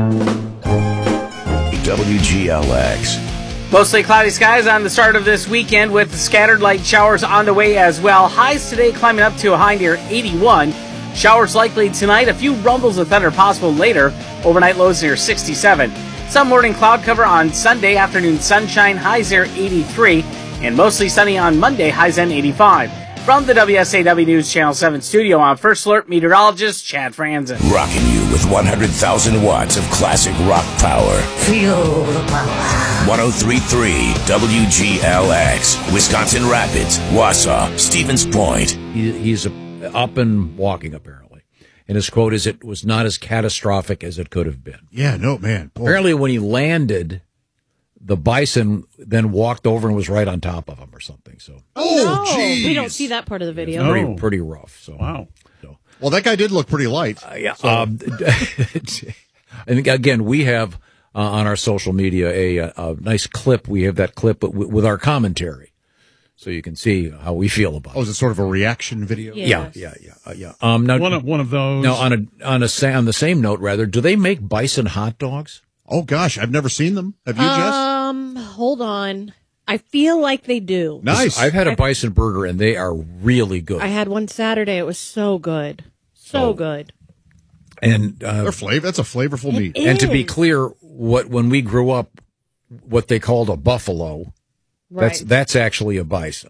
WGLX. Mostly cloudy skies on the start of this weekend with scattered light showers on the way as well. Highs today climbing up to a high near 81. Showers likely tonight. A few rumbles of thunder possible later. Overnight lows near 67. Some morning cloud cover on Sunday. Afternoon sunshine. Highs near 83. And mostly sunny on Monday. Highs in 85. From the WSAW News Channel 7 studio, on First Alert meteorologist Chad Franzen. Rocking you with 100,000 watts of classic rock power. Feel the power. 103.3 WGLX. Wisconsin Rapids, Wausau, Stevens Point. He's up and walking, apparently. And his quote is, "It was not as catastrophic as it could have been." Yeah, no, man. Boy. Apparently, when he landed, the bison then walked over and was right on top of him or something. So, geez. We don't see that part of the video. pretty rough. So, wow. Well, that guy did look pretty light. Yeah. And again, we have on our social media a nice clip. We have that clip with our commentary, so you can see how we feel about it. Oh, is it sort of a reaction video? Yes. Yeah. Now, one of those. Now, on the same note, rather, do they make bison hot dogs? Oh gosh, I've never seen them. Have you, Jess? Hold on. I feel like they do. Nice. I've had a bison burger, and they are really good. I had one Saturday. It was so good. So good. And They're that's a flavorful meat. And to be clear, when we grew up, what they called a buffalo, Right. that's actually a bison,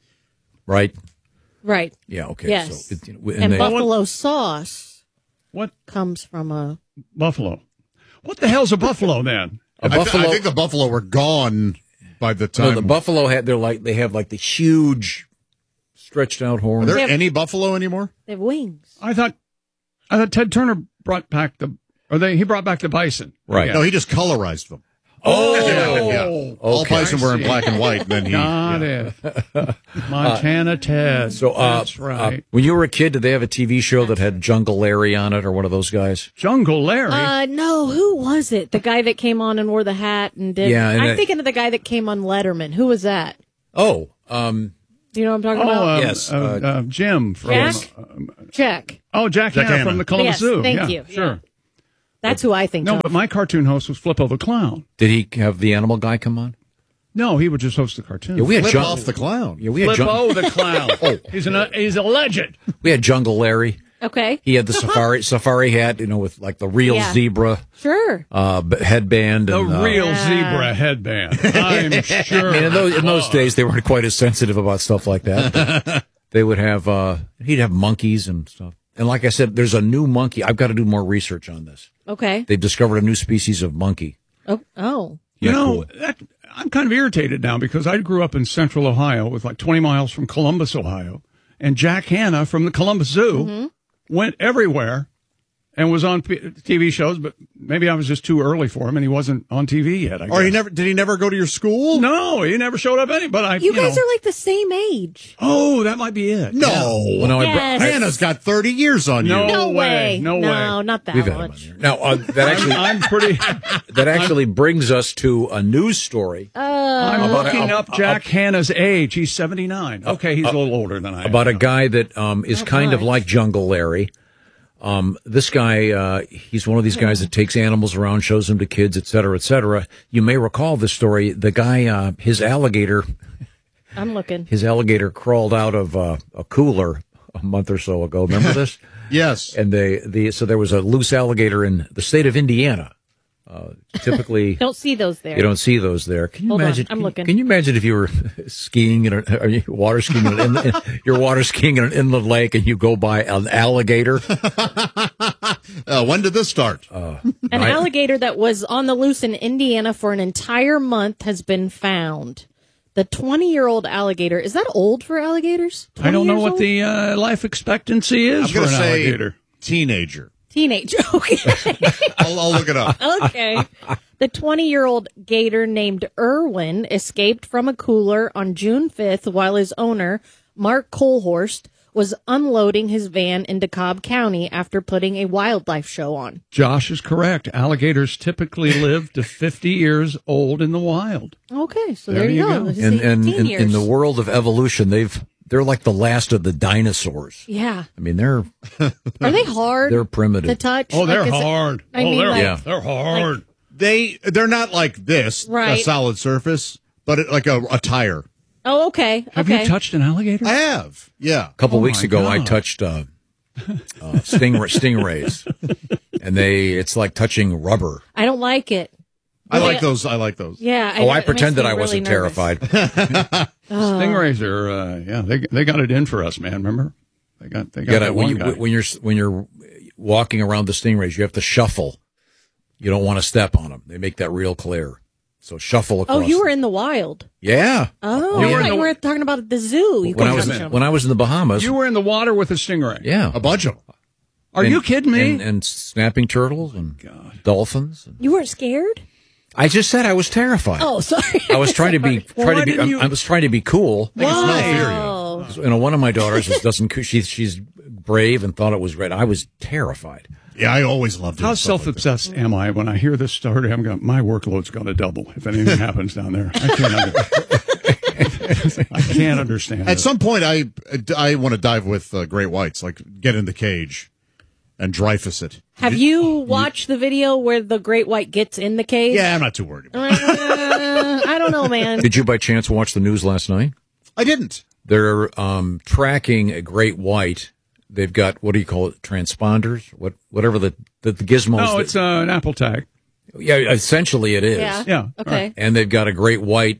right? Right. Yeah. Okay. Yes. So and buffalo sauce What comes from a... buffalo? What the hell's a buffalo then? I think the buffalo were gone by the time. No, the buffalo they have the huge stretched out Are horns. there any buffalo anymore? They have wings. I thought Ted Turner brought back he brought back the bison. Right. Yeah. No, he just colorized them. Oh, Yeah. All Okay. bison were in black and white. Then he. Got yeah. it. Montana Ted. So that's right. When you were a kid, did they have a TV show that had Jungle Larry on it, or one of those guys? Jungle Larry. No, who was it? The guy that came on and wore the hat and did... Yeah, and I'm thinking of the guy that came on Letterman. Who was that? Oh, Do you know what I'm talking about? yes. Jim from Jack? Jack. Jack Hanna Hanna. from the Columbus Yes, Zoo. thank Yeah, you. Sure. Yeah. That's who I think No, of. but my cartoon host was Flippo the Clown. did he have the animal guy come on? No, he would just host the cartoon. Yeah, we had Flip off the clown. Yeah, we had Flippo the Clown. He's a legend. we had Jungle Larry. Okay. He had the safari hat, with the real Yeah. zebra Sure. headband. The And, real zebra headband. I'm sure. in those days, they weren't quite as sensitive about stuff like that. But they would have, he'd have monkeys and stuff. And like I said, there's a new monkey. I've got to do more research on this. Okay. They've discovered a new species of monkey. Oh. You Yeah, know, cool. I'm kind of irritated now because I grew up in central Ohio with 20 miles from Columbus, Ohio. And Jack Hanna from the Columbus Zoo went everywhere and was on TV shows, but maybe I was just too early for him and he wasn't on TV yet. I Or guess. did he never go to your school? No, he never showed up any, but You guys are like the same age. Oh, that might be it. No. Well, no, Yes. Hannah's got 30 years on you. No. No way. No way. No, not that We've had him on much. here. Now, I'm pretty. that actually brings us to a news story I'm looking up Jack Hanna's age. He's 79. Okay, he's a little older than I am. about a guy that is Not kind of much. like Jungle Larry. This guy, he's one of these guys that takes animals around, shows them to kids, et cetera, et cetera. You may recall this story. The guy, his alligator crawled out of a cooler a month or so ago. Remember this? Yes. And so there was a loose alligator in the state of Indiana. Typically, Don't see those there. you don't see those there. Can you Hold on, imagine? I'm looking. Can you imagine if you were skiing water skiing you're water skiing in an inland lake and you go by an alligator? When did this start? An alligator that was on the loose in Indiana for an entire month has been found. The 20-year-old alligator, is that old for alligators? I don't know 20 what years the life expectancy is I'm for going an to say alligator. teenager. old? Teenage. Okay. I'll look it up. Okay. The 20-year-old gator named Irwin escaped from a cooler on June 5th while his owner, Mark Colhorst, was unloading his van in DeKalb County after putting a wildlife show on. Josh is correct. Alligators typically live to 50 years old in the wild. Okay, so There there you you go. go. This is And 18 years. in the world of evolution, they've They're like the last of the dinosaurs. Yeah. I mean, they're Are they hard? They're primitive. to touch. Oh, they're Like, is it- hard. I mean, they're like- they're hard. They're not like this, a Right. solid surface, but like a tire. Oh, okay. Have okay. you touched an alligator? I have, yeah. A couple Oh, weeks my ago, I God. touched stingrays, and it's like touching rubber. I don't like it. I like those. Yeah. I it pretend makes that me I wasn't really nervous. terrified. Stingrays are, they got it in for us, man. Remember? They got that one guy. When you're walking around the stingrays, you have to shuffle. You don't want to step on them. They make that real clear. So shuffle across. Oh, you were them. in the wild. Yeah. Oh, You I were thought in you the- were talking about the zoo. You When I couldn't was touch them. when I was in the Bahamas. You were in the water with a stingray. Yeah. A bunch of them. Are you kidding me? And snapping turtles and dolphins. You weren't scared? I just said I was terrified. Oh, sorry. I was trying to be why didn't you- I was trying to be cool. Oh. One of my daughters she's brave and thought it was great. I was terrified. Yeah, I always loved it. How self-obsessed am I when I hear this story? I'm going, my workload's going to double if anything happens down there. I can't understand. At it. some point, I want to dive with great whites, like get in the cage and Dreyfus it. Have you watched the video where the great white gets in the cage? Yeah, I'm not too worried about it. I don't know, man. Did you by chance watch the news last night? I didn't. They're tracking a great white. They've got, what do you call it, transponders? Whatever the gizmos. No, it's an Apple tag. Yeah, essentially it is. Yeah. Yeah. Okay. And they've got a great white.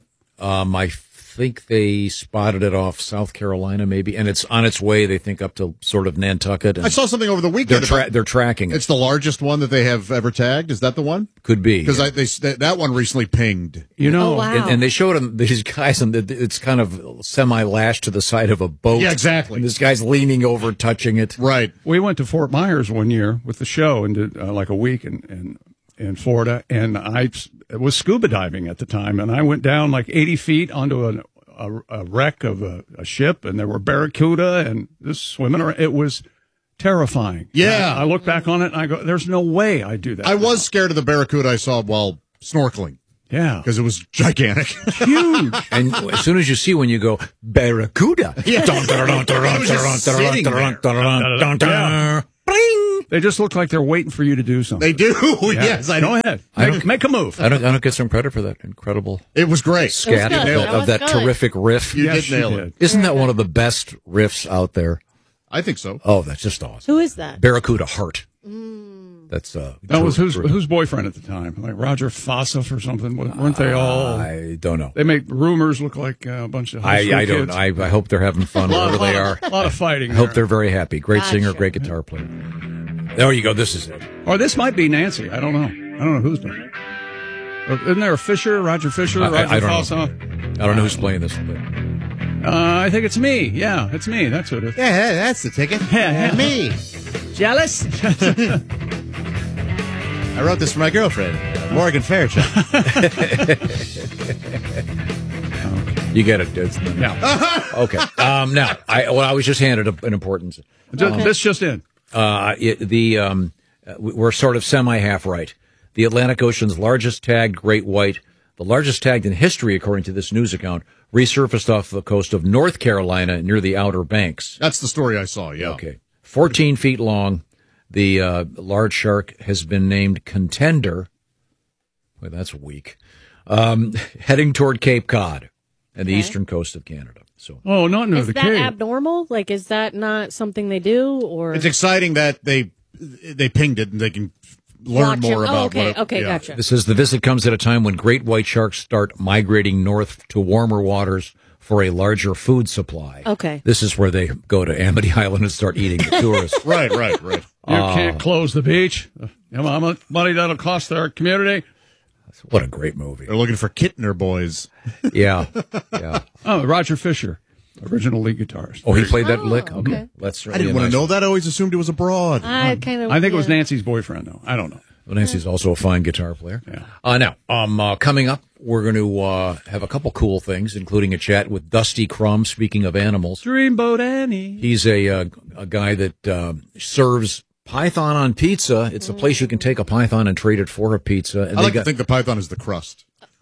I think they spotted it off South Carolina, maybe, and it's on its way. They think up to sort of Nantucket. And I saw something over the weekend. they're tracking it. It's the largest one that they have ever tagged. Is that the one? Could be Because that one recently pinged. You know, Oh, wow. And they showed him these guys, and it's kind of semi-lashed to the side of a boat. Yeah, exactly. And this guy's leaning over, touching it. Right. we went to Fort Myers one year with the show and did like a week in Florida, and I was scuba diving at the time, and I went down like 80 feet onto a wreck of a ship, and there were barracuda and this swimming around. It was terrifying. Yeah. I look back on it and I go, "There's no way I do that." I was scared of the barracuda I saw while snorkeling yeah, because it was gigantic. huge. And as soon as you see when you go, Barracuda. Yeah. Dun, dun, dun, dun, It was just dun, sitting dun, there. dun, dun, dun, dun. Bling. They just look like they're waiting for you to do something. They do. Yes, I Go know. ahead, I make a move. I don't get some credit for that incredible It was great. scat good. of That that was good. terrific riff. You Yes, did nail you it. did. Isn't that one of the best riffs out there? I think so. Oh, that's just awesome. Who is that? Barracuda Heart. That's That was whose boyfriend at the time, like Roger Fossif or something. Weren't they all? I don't know. They make rumors look like a bunch of high school I don't. kids. I hope they're having fun wherever they are. A lot of fighting. I hope there. they're very happy. Great singer, Gotcha. great guitar player. There you go. This is it. Or this might be Nancy. I don't know. I don't know who's doing it. Isn't there a Fisher, Roger Fisher, Roger I don't know. Fossif? I don't know who's playing this. But I think it's me. Yeah, it's me. That's who it is. Yeah, that's the ticket. Yeah. Me. Jealous? I wrote this for my girlfriend, Morgan Fairchild. you get it. It's- Yeah. Okay. Now, I was just handed an importance. This just in. We're sort of semi-half right. The Atlantic Ocean's largest tagged great white, the largest tagged in history, according to this news account, resurfaced off the coast of North Carolina near the Outer Banks. That's the story I saw, yeah. Okay. 14 feet long. The large shark has been named Contender. Boy, that's weak. Heading toward Cape Cod and the eastern coast of Canada. So Oh, not near Is the that cave. abnormal? Like, is that not something they do? Or It's exciting that they pinged it and they can learn Watch it. more Oh, about okay, what it, okay, yeah. gotcha. this is the visit comes at a time when great white sharks start migrating north to warmer waters for a larger food supply. Okay. This is where they go to Amity Island and start eating the tourists. Right. You can't close the beach. You know how much money that'll cost our community? What a great movie. They're looking for Kittner boys. Yeah. Oh, Roger Fisher, original lead guitarist. Oh, he played that lick? okay. That's I didn't want to know that. I always assumed it was abroad. I kind of. I think it was Nancy's boyfriend, though. I don't know. Well, Nancy's also a fine guitar player. Yeah. Now, coming up, we're going to have a couple cool things, including a chat with Dusty Crumb, speaking of animals. Dreamboat Annie. He's a guy that serves python on pizza. It's a place you can take a python and trade it for a pizza. And I like to think the python is the crust.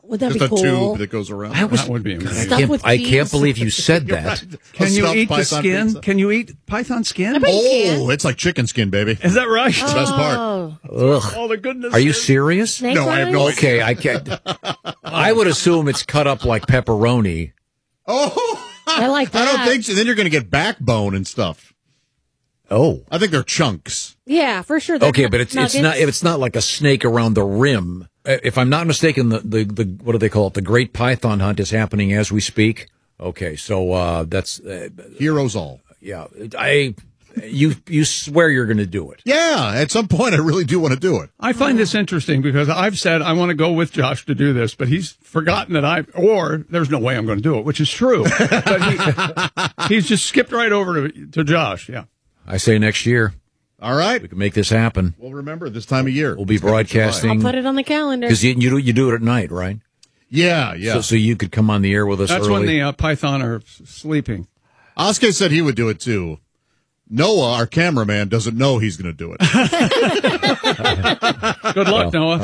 Would that Just be a cool? tube that goes around. That would be amazing. Stuff with I cheese. can't believe you said that. Can you Stuffed eat the python skin? pizza. Can you eat python skin? bet you can. Oh, it's like chicken skin, baby. Is that right? The best part. Oh, Ugh. Oh, the goodness. Are you is- serious? snake No, I have no eyes? Okay, I can't. I would assume it's cut up like pepperoni. Oh, I like that. I don't think so. Then you're going to get backbone and stuff. Oh. I think they're chunks. Yeah, for sure. They're Okay, but it's nuggets. not. It's not like a snake around the rim. If I'm not mistaken, the what do they call it? The Great Python Hunt is happening as we speak. Okay, so that's Heroes all. yeah. You swear you're going to do it. Yeah, at some point, I really do want to do it. I find this interesting because I've said I want to go with Josh to do this, but he's forgotten that or there's no way I'm going to do it, which is true. But he's just skipped right over to Josh. Yeah. I say next year All right. we can make this happen. We'll remember this time of year. We'll be It's gonna be July. broadcasting I'll put it on the calendar. because you do it at night, right? Yeah, yeah. So you could come on the air with us That's early. when the Python are sleeping. Oscar said he would do it too. Noah, our cameraman, doesn't know he's going to do it. Good luck, Noah.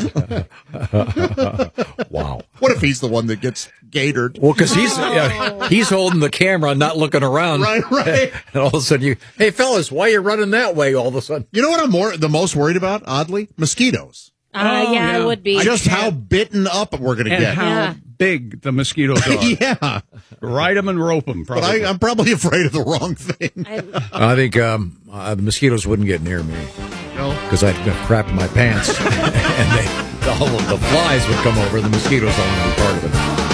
Wow. What if he's the one that gets gatored? Well, because he's holding the camera, not looking around. Right. And all of a sudden hey fellas, why are you running that way? All of a sudden, You know what I'm the most worried about? Oddly, mosquitoes. Yeah, yeah. it would be. Just how bitten up we're going to And get. how Yeah. big the mosquitoes are. Yeah, Ride them and rope them, but probably. I'm probably afraid of the wrong thing. I think the mosquitoes wouldn't get near me No. because I'd have crapped my pants, and all of the flies would come over. The mosquitoes don't want to be part of it.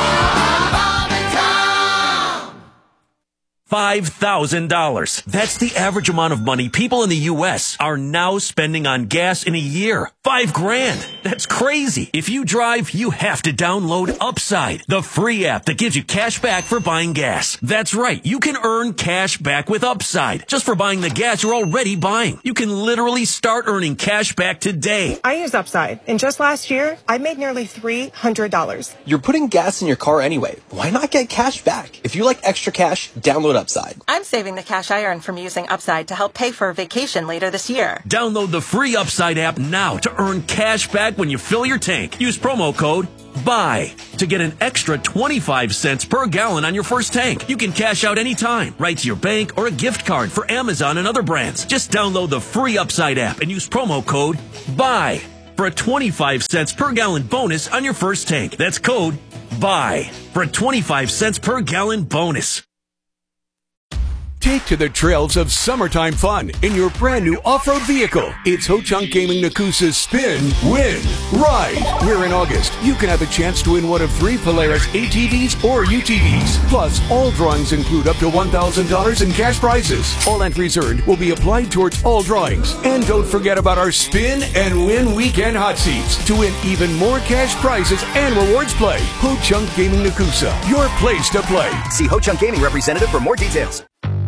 $5,000. That's the average amount of money people in the U.S. are now spending on gas in a year. $5,000. That's crazy. If you drive, you have to download Upside, the free app that gives you cash back for buying gas. That's right. You can earn cash back with Upside just for buying the gas you're already buying. You can literally start earning cash back today. I use Upside, and just last year, I made nearly $300. You're putting gas in your car anyway. Why not get cash back? If you like extra cash, download Upside. I'm saving the cash I earn from using Upside to help pay for a vacation later this year. Download the free Upside app now to earn cash back when you fill your tank. Use promo code BUY to get an extra 25 cents per gallon on your first tank. You can cash out anytime, right to your bank or a gift card for Amazon and other brands. Just download the free Upside app and use promo code BUY for a 25 cents per gallon bonus on your first tank. That's code BUY for a 25 cents per gallon bonus. Take to the trails of summertime fun in your brand new off-road vehicle. It's Ho-Chunk Gaming Nakusa's Spin, Win, Ride. Where in August, you can have a chance to win one of 3 Polaris ATVs or UTVs. Plus, all drawings include up to $1,000 in cash prizes. All entries earned will be applied towards all drawings. And don't forget about our Spin and Win Weekend Hot Seats to win even more cash prizes and rewards play. Ho-Chunk Gaming Nakusa, your place to play. See Ho-Chunk Gaming representative for more details.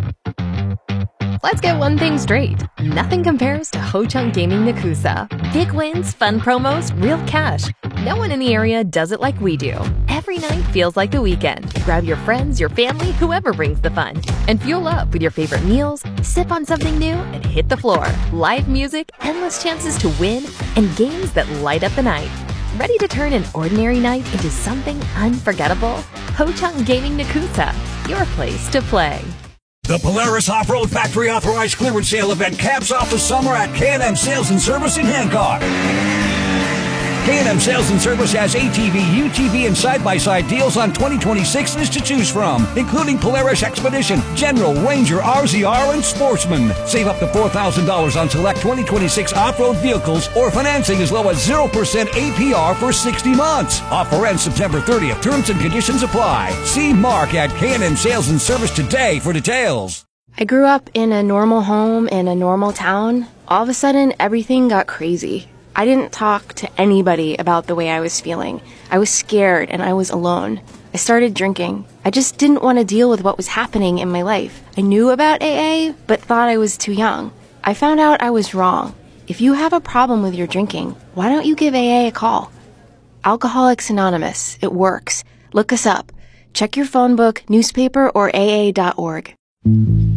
Let's get one thing straight. Nothing compares to Ho-Chunk Gaming Nakusa. Big wins, fun promos, real cash. No one in the area does it like we do. Every night feels like the weekend. Grab your friends, your family, whoever brings the fun. And fuel up with your favorite meals, sip on something new, and hit the floor. Live music, endless chances to win, and games that light up the night. Ready to turn an ordinary night into something unforgettable? Ho-Chunk Gaming Nakusa, your place to play. The Polaris Off-Road Factory Authorized Clearance Sale event caps off the summer at K&M Sales and Service in Hancock. K&M Sales and Service has ATV, UTV, and side-by-side deals on 2026s to choose from, including Polaris Expedition, General, Ranger, RZR, and Sportsman. Save up to $4,000 on select 2026 off-road vehicles or financing as low as 0% APR for 60 months. Offer ends September 30th. Terms and conditions apply. See Mark at K&M Sales and Service today for details. I grew up in a normal home in a normal town. All of a sudden, everything got crazy. I didn't talk to anybody about the way I was feeling. I was scared and I was alone. I started drinking. I just didn't want to deal with what was happening in my life. I knew about AA, but thought I was too young. I found out I was wrong. If you have a problem with your drinking, why don't you give AA a call? Alcoholics Anonymous. It works. Look us up. Check your phone book, newspaper, or AA.org.